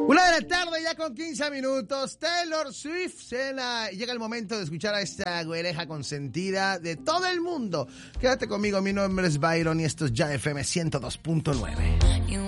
1:00 ya con 15 minutos. Taylor Swift cena. Llega el momento de escuchar a esta güereja consentida de todo el mundo. Quédate conmigo, mi nombre es Byron y esto es Ya FM 102.9.